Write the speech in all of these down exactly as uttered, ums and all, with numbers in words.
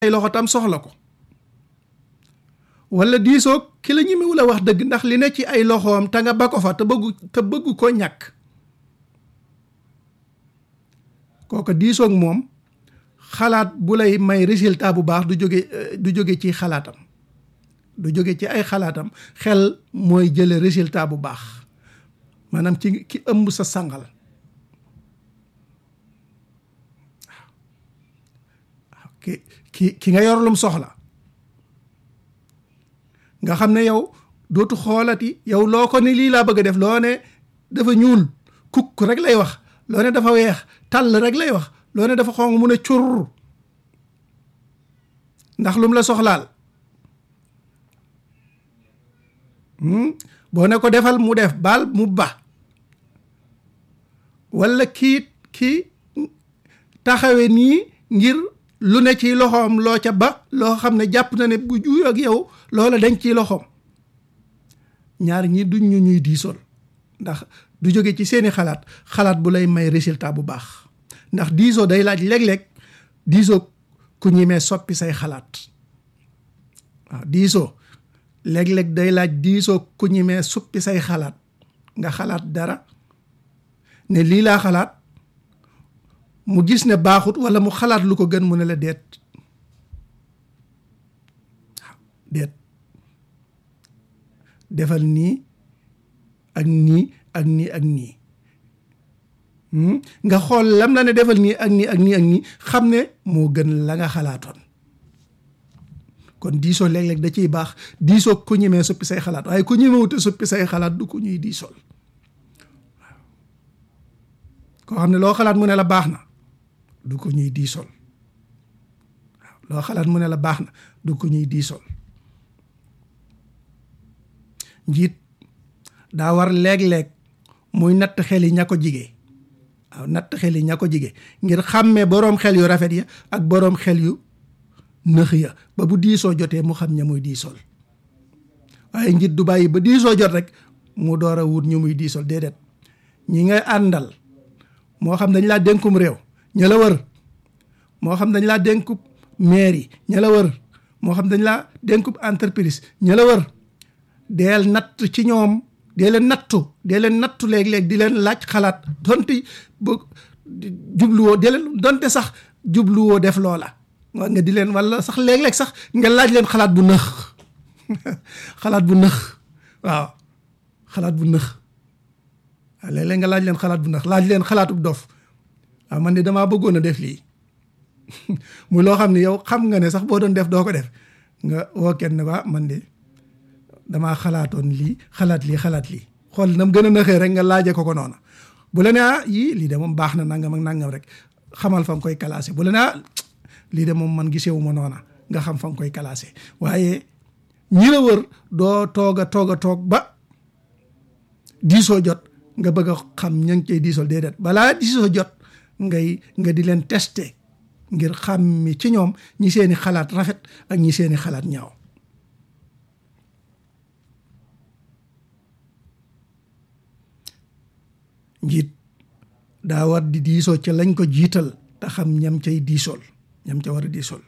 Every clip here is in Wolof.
ay loxo tam soxla ko wala diisoog ki la ñemewu la wax dëgg ndax li ne ci ay loxoom te nga ba ko fa te bëggu te bëggu ko ñàkk kooka diisoog moom xalaat bu lay may résultat bu baax du jóge du jóge ci xalaatam du jóge ci ay xalaatam xel mooy jële résultat bu baax maanaam ci ki ëmb sa sangal waaw ki ki ki nga yor lum soxla nga xam ne yow dootu xoolati yow loo ko ni lii laa bëgg a def loo ne dafa ñuul kukk rek lay wax loo ne dafa weex tàll rek lay wax loo ne dafa xong mu ne cur ndax lum la soxlaal boo ne ko defal mu def baal mu ba walla kii kii taxawe nii ngir lu ne ci loxoom loo ca ba loo xam ne jàpp na ne bu juy ak yow loola dañ ci loxoom ñaar ñi duñ ñu ñuy diisool ndax du jóge ci seeni xalaat xalaat bu lay may résultat bu baax ndax diisoo day laaj léeg-léeg diisoo ku ñimee soppi say xalaat waaw diisoo léeg-léeg day laaj diisoo ku ñimee soppi say xalaat nga xalaat dara ne lii laa xalaat mu gis ne baaxut walla mu xalaat lu ko gën mu ne la deet waaw deet defal nii ak nii ak nii ak nii nga xool lam na ne defal nii ak nii ak nii ak nii xam ne moo gën la nga xalaatoon kon diisoo léeg-léeg da ciy baax diisoo ku ñemee soppi say xalaat waaye ku ñemewute soppi say xalaat du ko ñuy diisool waaw koo xam ne loo xalaat mu ne la baax na du ko ñuy diisool waaw loo xalaat mu ne la baax na du ko ñuy diisool njiit daa war léeg-léeg muy natt xel yi ña ko jige waaw natt xel yi ña ko jige ngir xàmmee boroom xel yu rafet ya ak boroom xel yu nëx ya ba bu diisoo jotee mu xam ña muy diisool waaye njiit du bàyyi ba diisoo jot rek mu door a wut ñu muy diisool déedéet ñi ngay àndal moo xam dañ laa dénkum réew ña la wër moo xam dañ laa dénkub mairie ña la wër moo xam dañ laa dénkub entreprise ña la wër deel natt ci ñoom dee leen nattu dee leen nattu léeg-léeg di leen laaj xalaat donte ba jubluwoo dee leen donte sax jubluwoo def loola waa nga di leen walla sax léeg-léeg sax nga laaj leen xalaat bu nëx xalaat bu nëx waaw xalaat bu nëx waaw léeg-léeg nga laaj leen xalaat bu nëx laaj leen xalaatub dof waaw man de damaa bëggoon a def lii muy loo xam ne yow xam nga ne sax boo doon def doo ko def nga woo kenn ne ba man de damaa xalaatoon lii xalaat lii xalaat lii xool nam gën a nëxee rek nga laaje ko ko noona bu la ne ah yii lii de moom baax na nangam ak nangam rek xamal fa nga koy classé bu la ne ah lii de moom man gisewu ma noona nga xam fa nga koy classé waaye ñi la wër doo toog a toog a toog ba diisoo jot nga bëgg a xam ña ngi cay diisool déedéet balaa diisoo jot ngay nga di leen testé ngir xam mi ci ñoom ñi seeni xalaat rafet ak ñi seeni xalaat ñaaw njiit daa war di diisoo ca lañ ko jiital te xam ñam cay diisool ñam ca war a diisool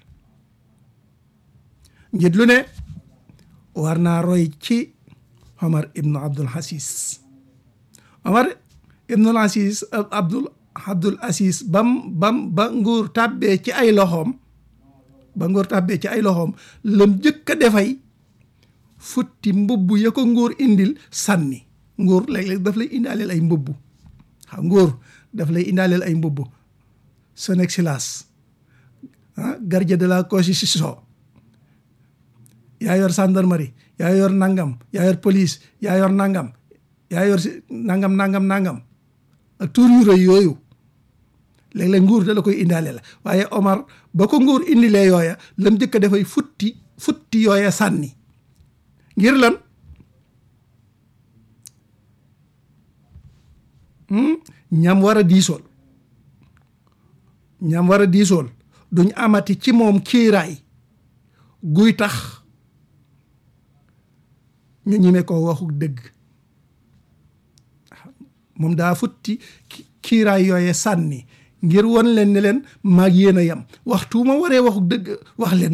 njiit lu ne war naa roy ci Omar ibnu Abdul Aziz Omar ibnul Aziz Abdul Abdul Aziz bam bam ba nguur tàbbee ci ay loxoom ba nguur tàbbee ci ay loxoom lam jëkk a defay futti mbubb ya ko nguur indil sànni nguur léeg-léeg daf lay indaaleel ay mbubb xam nguur daf lay indaaleel ay mbubb son excellence ah gardien de la constitution yaa yor gendarmerie yaa yor nangam yaa yor police yaa yor nangam yaa yor nangam nangam nangam ak tur yu rëy yooyu léeg-léeg nguur da la koy indaale la waaye Omar ba ko nguur indilee yooya lam njëkk dafay futti futti yooya sànni ngir lan ñam war a diisool ñam war a diisool duñ amati ci moom kiiraay guy tax ñu ñime ko waxu dëgg moom daa futti kiiraay yooye sànni ngir won leen ne leen maag yéen a yem waxtu ma waree waxu dëgg wax leen